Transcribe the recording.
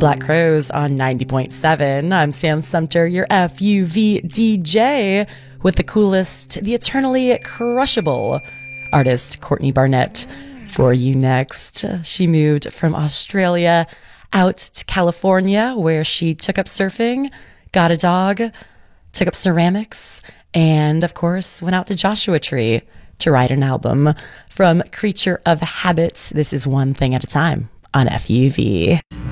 Black Crows on 90.7. I'm Sam Sumter, your FUV DJ, with the coolest, the eternally crushable artist, Courtney Barnett, for you next. She moved from Australia out to California, where she took up surfing, got a dog, took up ceramics, and of course went out to Joshua Tree to write an album. From Creature of Habit, this is One Thing at a Time on FUV.